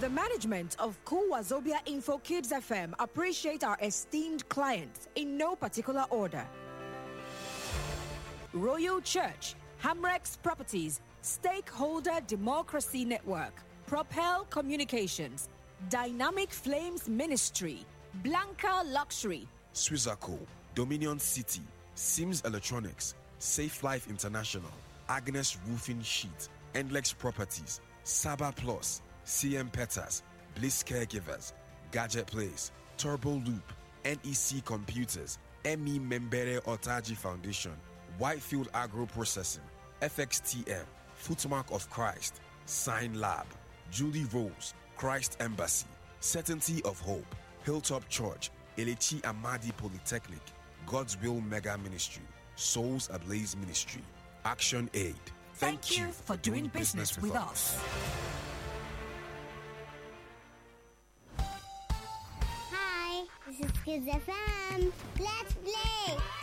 The management of Cool Wazobia Info Kids FM appreciate our esteemed clients in no particular order. Royal Church, Hamrex Properties, Stakeholder Democracy Network, Propel Communications, Dynamic Flames Ministry, Blanca Luxury, Swizzaco, Dominion City, Sims Electronics, Safe Life International, Agnes Roofing Sheet, Endlex Properties, Saba Plus, CM Pettas, Bliss Caregivers, Gadget Place, Turbo Loop, NEC Computers, ME Membere Otaji Foundation, Whitefield Agro Processing, FXTM, Footmark of Christ, Sign Lab, Julie Rose, Christ Embassy, Certainty of Hope, Hilltop Church, Elechi Amadi Polytechnic, God's Will Mega Ministry, Souls Ablaze Ministry, Action Aid. Thank you for doing business with us. Hi, this is Kids FM. Let's play.